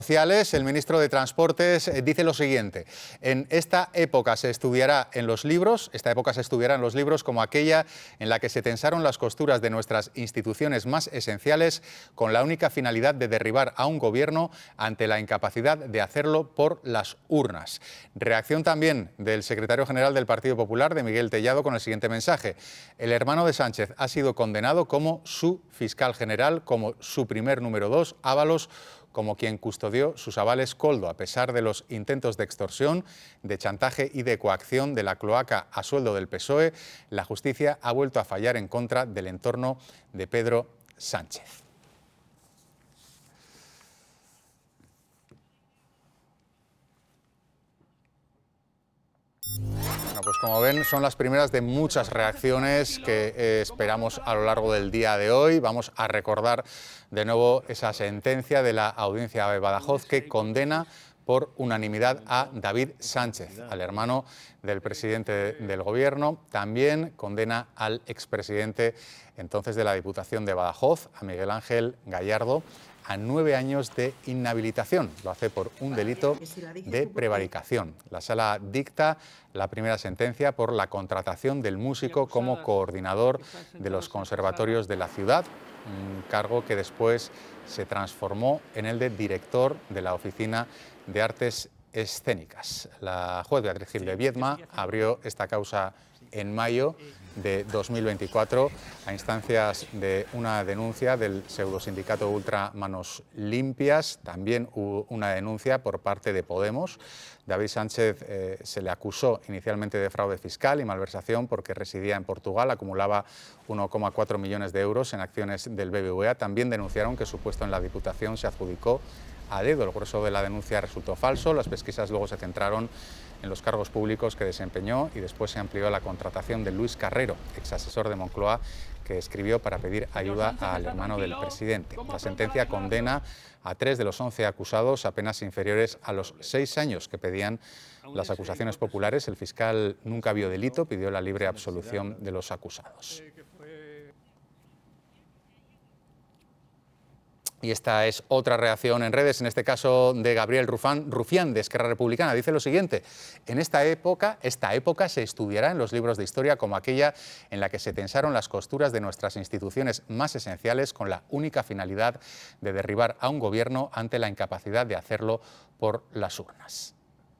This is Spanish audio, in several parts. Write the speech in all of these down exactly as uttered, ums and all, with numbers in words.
Sociales, el ministro de Transportes dice lo siguiente: en esta época se estudiará en los libros, esta época se estudiará en los libros como aquella en la que se tensaron las costuras de nuestras instituciones más esenciales con la única finalidad de derribar a un gobierno ante la incapacidad de hacerlo por las urnas. Reacción también del secretario general del Partido Popular, de Miguel Tellado, con el siguiente mensaje: el hermano de Sánchez ha sido condenado como su fiscal general, como su primer número dos, Ábalos, como quien custodió sus avales Koldo, a pesar de los intentos de extorsión, de chantaje y de coacción de la cloaca a sueldo del P S O E, la justicia ha vuelto a fallar en contra del entorno de Pedro Sánchez. Bueno, pues como ven, son las primeras de muchas reacciones que eh, esperamos a lo largo del día de hoy. Vamos a recordar de nuevo esa sentencia de la Audiencia de Badajoz que condena por unanimidad a David Sánchez, al hermano del presidente del Gobierno. También condena al expresidente entonces de la Diputación de Badajoz, a Miguel Ángel Gallardo, a nueve años de inhabilitación. Lo hace por un delito de prevaricación. La sala dicta la primera sentencia por la contratación del músico como coordinador de los conservatorios de la ciudad, un cargo que después se transformó en el de director de la Oficina de Artes Escénicas. La juez Beatriz Gil de Viedma abrió esta causa en mayo de dos mil veinticuatro a instancias de una denuncia del pseudosindicato Ultra Manos Limpias. También hubo una denuncia por parte de Podemos. David Sánchez eh, se le acusó inicialmente de fraude fiscal y malversación porque residía en Portugal, acumulaba uno coma cuatro millones de euros en acciones del B B V A. También denunciaron que su puesto en la Diputación se adjudicó a dedo. El grueso de la denuncia resultó falso. Las pesquisas luego se centraron en los cargos públicos que desempeñó y después se amplió la contratación de Luis Carrero, ex asesor de Moncloa, que escribió para pedir ayuda al hermano del presidente. La sentencia condena a tres de los once acusados a penas inferiores a los seis años que pedían las acusaciones populares. El fiscal nunca vio delito, pidió la libre absolución de los acusados. Y esta es otra reacción en redes, en este caso de Gabriel Rufán, Rufián, de Esquerra Republicana. Dice lo siguiente: en esta época, esta época se estudiará en los libros de historia como aquella en la que se tensaron las costuras de nuestras instituciones más esenciales con la única finalidad de derribar a un gobierno ante la incapacidad de hacerlo por las urnas.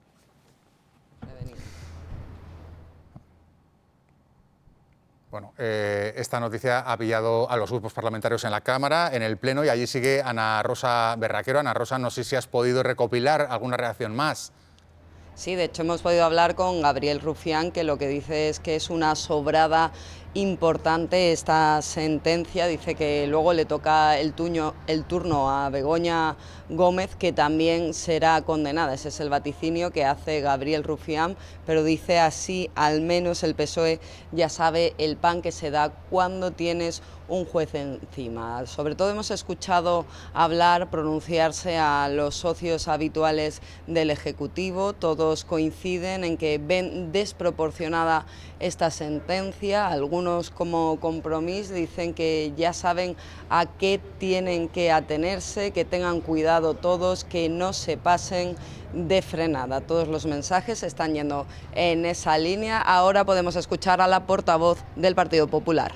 Bueno, eh, esta noticia ha pillado a los grupos parlamentarios en la Cámara, en el Pleno, y allí sigue Ana Rosa Berraquero. Ana Rosa, no sé si has podido recopilar alguna reacción más. Sí, de hecho hemos podido hablar con Gabriel Rufián, que lo que dice es que es una sobrada importante esta sentencia. Dice que luego le toca el, tuño, el turno a Begoña Gómez, que también será condenada. Ese es el vaticinio que hace Gabriel Rufián, pero dice así al menos el P S O E ya sabe el pan que se da cuando tienes un juez encima. Sobre todo hemos escuchado hablar, pronunciarse a los socios habituales del Ejecutivo. Todos coinciden en que ven desproporcionada esta sentencia. Algunos, como Compromís, dicen que ya saben a qué tienen que atenerse, que tengan cuidado todos, que no se pasen de frenada. Todos los mensajes están yendo en esa línea. Ahora podemos escuchar a la portavoz del Partido Popular.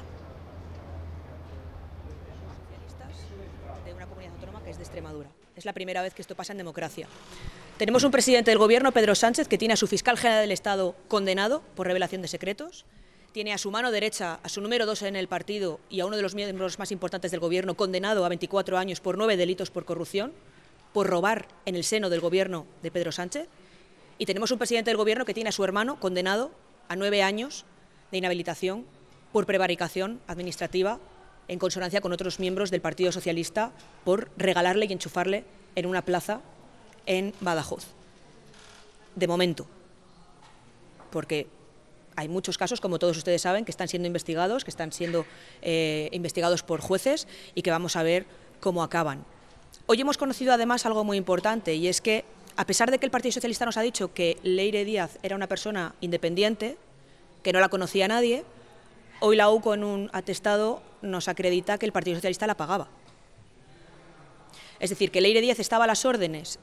De una comunidad autónoma que es de Extremadura. Es la primera vez que esto pasa en democracia. Tenemos un presidente del Gobierno, Pedro Sánchez, que tiene a su fiscal general del Estado condenado por revelación de secretos. Tiene a su mano derecha, a su número dos en el partido y a uno de los miembros más importantes del Gobierno condenado a veinticuatro años por nueve delitos por corrupción, por robar en el seno del Gobierno de Pedro Sánchez. Y tenemos un presidente del Gobierno que tiene a su hermano condenado a nueve años de inhabilitación por prevaricación administrativa en consonancia con otros miembros del Partido Socialista por regalarle y enchufarle en una plaza en Badajoz. De momento, porque hay muchos casos, como todos ustedes saben, que están siendo investigados, que están siendo eh, investigados por jueces y que vamos a ver cómo acaban. Hoy hemos conocido además algo muy importante, y es que, a pesar de que el Partido Socialista nos ha dicho que Leire Díaz era una persona independiente, que no la conocía nadie, hoy la U P, con un atestado, nos acredita que el Partido Socialista la pagaba. Es decir, que Leire Díaz estaba a las órdenes